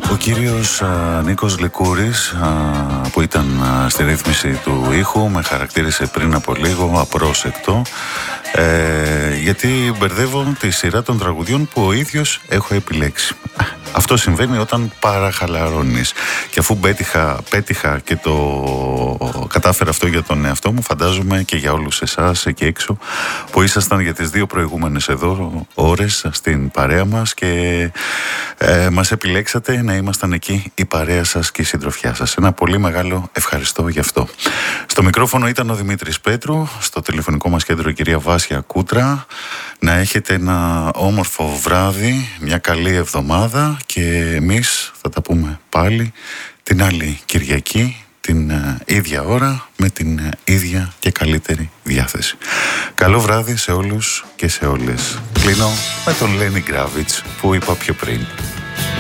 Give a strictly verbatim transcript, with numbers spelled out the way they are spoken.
Ο κύριος α, Νίκος Λικούρης α, που ήταν α, στη ρύθμιση του ήχου με χαρακτήρισε πριν από λίγο απρόσεκτο ε, γιατί μπερδεύω τη σειρά των τραγουδιών που ο ίδιος έχω επιλέξει. Αυτό συμβαίνει όταν παραχαλαρώνεις. Και αφού πέτυχα, πέτυχα και το κατάφερα αυτό για τον εαυτό μου, φαντάζομαι και για όλους εσάς εκεί έξω που ήσασταν για τις δύο προηγούμενες εδώ ώρες στην παρέα μας και ε, μας επιλέξατε να ήμασταν εκεί η παρέα σας και η συντροφιά σας. Ένα πολύ μεγάλο ευχαριστώ γι' αυτό. Στο μικρόφωνο ήταν ο Δημήτρης Πέτρου, στο τηλεφωνικό μας κέντρο η κυρία Βάσια Κούτρα. Να έχετε ένα όμορφο βράδυ, μια καλή εβδομάδα και εμείς θα τα πούμε πάλι την άλλη Κυριακή, την uh, ίδια ώρα, με την uh, ίδια και καλύτερη διάθεση. Καλό βράδυ σε όλους και σε όλες. Κλείνω με τον Λένι Γκράβιτς που είπα πιο πριν.